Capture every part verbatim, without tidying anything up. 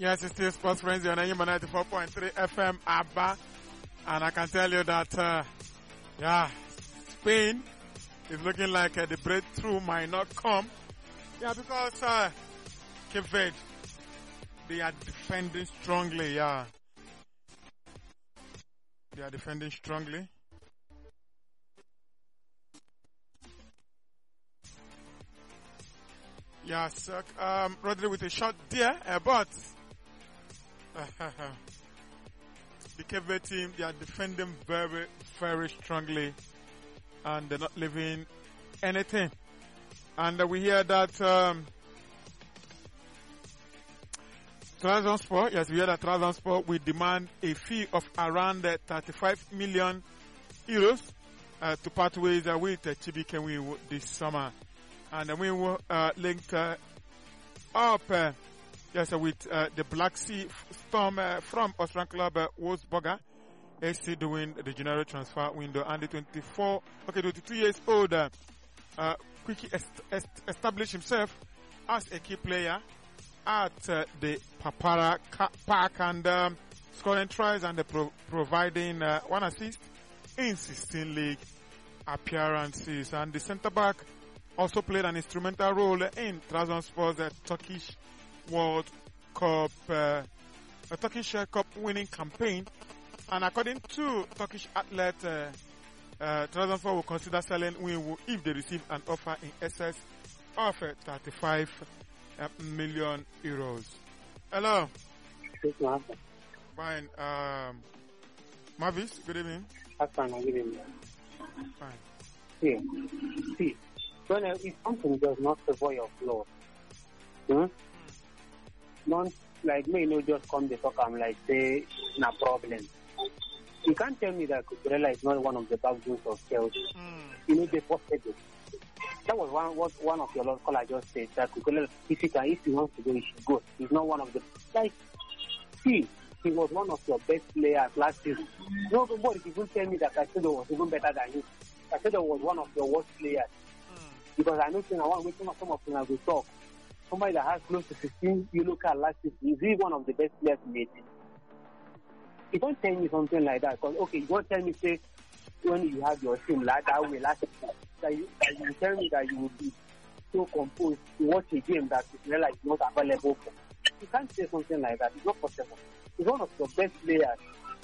Yes, it's still Sports Frenzy on Ayimba ninety-four point three F M Abba. And I can tell you that, uh, yeah, Spain is looking like uh, the breakthrough might not come. Yeah, because uh, Cape Verde, they are defending strongly, yeah. They are defending strongly. Yes, uh, um, Rodri with a shot there, uh, but the Cape Verde team, they are defending very, very strongly, and they're not leaving anything. And uh, we hear that um, Trabzonspor, yes, we hear that Trabzonspor will demand a fee of around uh, thirty-five million euros uh, to part ways uh, with uh, Chibi Kenwi this summer. And uh, we were uh, linked uh, up uh, yes, uh, with uh, the Black Sea Storm uh, from Austrian club uh, Wolfsburger A C doing the January transfer window. And the twenty-four, okay, twenty-two years old uh, uh, quickly est- est- established himself as a key player at uh, the Papara Park and um, scoring tries and uh, pro- providing uh, one assist in sixteen league appearances. And the centre back also played an instrumental role in Trabzonspor's uh, Turkish World Cup, uh, a Turkish uh, Cup winning campaign. And according to Turkish outlet, uh, uh, Trabzonspor will consider selling Winwood if they receive an offer in excess of uh, thirty-five uh, million euros. Hello. Yes, Fine. Um, Mavis, good evening. That's fine, good evening. Fine. See, see, when uh, if something does not favor your flow, hmm? Don't, like me, you know, just come to talk, I'm like, say, no problem. You can't tell me that Cucurella is not one of the backbones of Chelsea. Mm. You know, they posted it. That was one what one of your Lord callers just said, that Cucurella, if he can, if he wants to go, he should go. He's not one of the, like, see, he was one of your best players last season. Nobody even tell me that Caicedo was even better than him. Caicedo was one of your worst players. Mm. Because I know I want to some of them will talk. Somebody that has close to fifteen yellow card last season, is he one of the best players in the team? You don't tell me something like that. Because, okay, you don't tell me, say, when you have your team like that way last season, that you, that you tell me that you would be so composed to watch a game that is like not available for. You can't say something like that. It's not possible. He's one of your best players.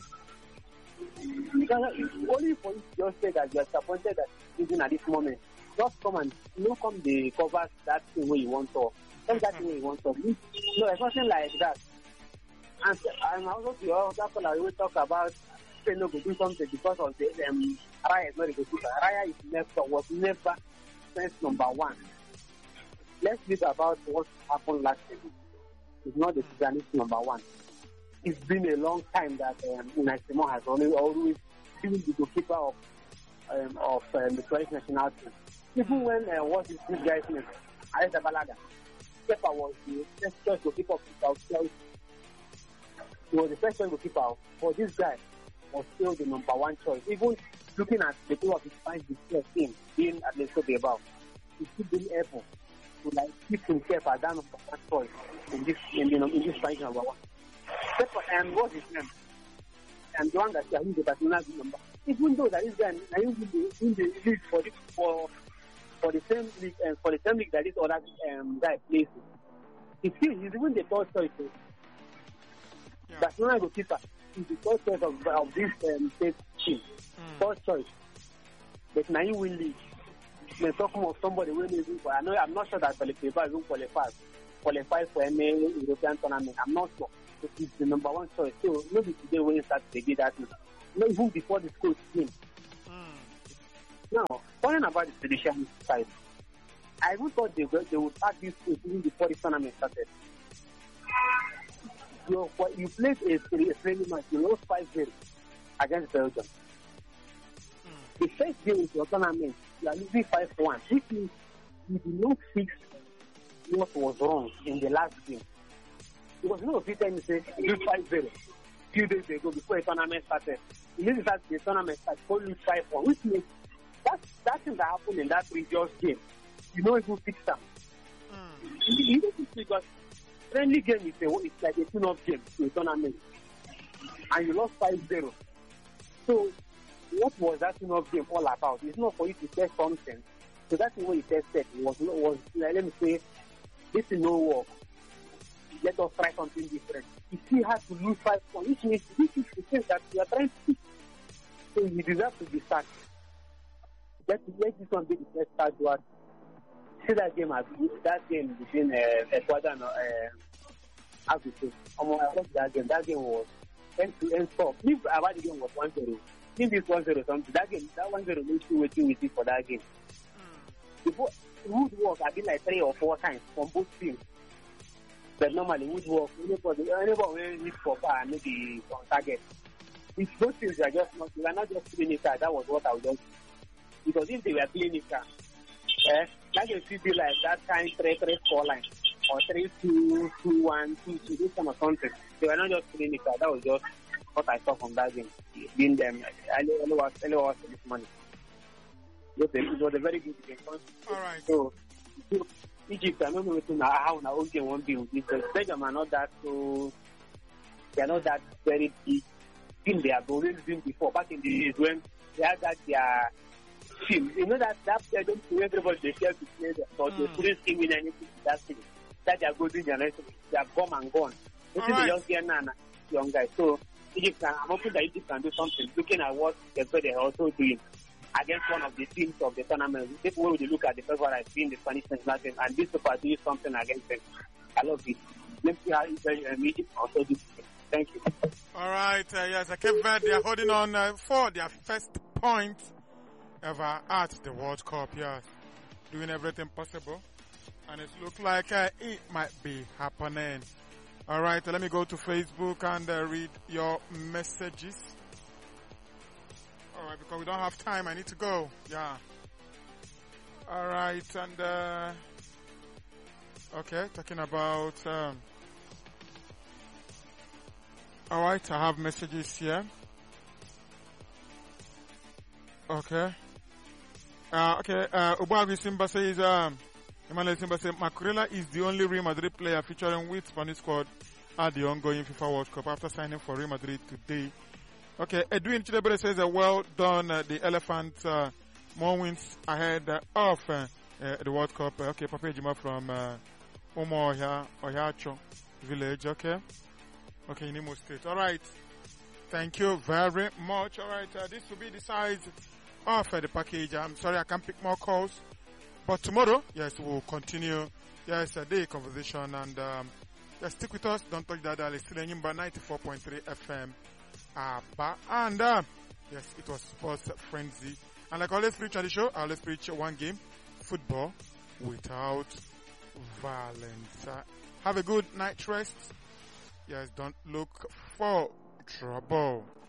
Because only for you to just say that you are disappointed that even at this moment, just come and you know, come the cover that thing where you want to. Tell that thing where you want to. No, it's nothing like that. And, and also the other people I will talk about say no go do something because of the um Raya is not a good keeper. Raya is never was never since number one. Let's speak about what happened last season. It's not the season, it's number one. It's been a long time that um, Unai Simon has always always been the goalkeeper of um, of um, the French national team. Even when uh, what is this guy's name? Areza Balaga. Kepa was the first choice goalkeeper of South Chelsea. He was the first choice goalkeeper, but this guy was still the number one choice. Even looking at the two of his fans, the team being at Atletico Bilbao, he still been able to like keep himself as that number one choice in this in, you know, in this French number one. And what's his name? And the one that he's the Barcelona number. Even though that this guy is in the league for this for for the same league and uh, for the same league that this other um, guy plays, he still he's even the third choice. Yeah. Barcelona goalkeeper is the third choice of, of this um, state team. Mm. Third choice. But now you will league. We're talking of somebody who is for. I know I'm not sure that Felipe will qualify qualify for any European tournament. I'm not sure. But he's the number one choice. So maybe today when you start to get that, not even before the coach team. Mm. Now, talking about the Tunisian side, I even thought they would, they would start this coach even before the tournament started. You, you played a, a friendly match, you lost five zero against Belgium. Mm. The first game of your tournament, you are losing five one, which means you did not fix what was wrong in the last game. Because you know, every time you say you lose five zero, a few days ago before the tournament started, you lose that the tournament started, you lose five one, which means that, that thing that happened in that previous game, you know, if you fix them. Mm. You, you don't fix because Friendly game is a, it's like a tune-up game to a tournament, and you lost five zero. So, what was that tune-up game all about? It's not for you to test something. So that's the way you tested. It was, was like, let me say, this is no work. Let us try something different. You still have to lose five points, which means this is the thing that you are trying to do. So you deserve to be sacked. Let, let this one be the first start to us. See that game as that game between uh, Ecuador and uh, Africa. Um, I watched that game. That game was end to end stop. If about the game was one zero, if this one zero something, that game that one zero makes you waiting with it for that game. Mm. The would work I think like three or four times from both teams. But normally would work anybody anybody will hit for far and maybe on target. If both teams are just not, they are not just clinical. That was what I was just because if they were clinical, eh, that game should be like that kind three three four line or three two two one two two this kind of something. They were not just clinical. That was just what I saw from that game. Being them, I only was only was this morning. It was a very good game. All right. So, so Egypt, I don't know how now okay won't be with this. Belgium are not that so. They are not that very big team. They have always been before. Back in the days when they had that their team, you know that that they don't play everybody they share to play them, but mm. they couldn't see win anything in that team. That they are good in generation. They have come and gone. This is the young girl now, young guys. So Egypt, I'm hoping that Egypt can do something. Looking at what they are also doing against one of the teams of the tournament. People will look at the favorites being the Spanish national team, and this super do something against them. I love it. Let's see how Egypt also do. Thank you. All right. Uh, yes, Cape Verde, they are holding on uh, for their first point ever at the World Cup. Yes, doing everything possible, and it looks like uh, it might be happening. All right. Uh, let me go to Facebook and uh, read your messages. All right, because we don't have time. I need to go. Yeah. All right, and uh, okay, talking about. Um, all right, I have messages here. Okay. Uh, okay. Uh, Ubavi Simba says, um, Emmanuel Simba says, Makurela is the only Real Madrid player featuring with Spanish squad at the ongoing FIFA World Cup after signing for Real Madrid today. Okay, Edwin Chidebere says, uh, well done, uh, the Elephants, uh, more wins ahead uh, of uh, uh, the World Cup. Uh, okay, Papa Ejima from uh, Omo Ohia, Ohiacho village, okay? Okay, in Imo State. All right, thank you very much. All right, uh, this will be the size of uh, the package. I'm sorry I can't pick more calls, but tomorrow, yes, we'll continue, yes, a day conversation, and um, yes, stick with us, don't touch that dial, it's still in ninety-four point three F M. Uh, and uh, yes, it was Sports Frenzy. And like I always preach on the show, I always preach one game, football without violence. Uh, have a good night rest. Yes, don't look for trouble.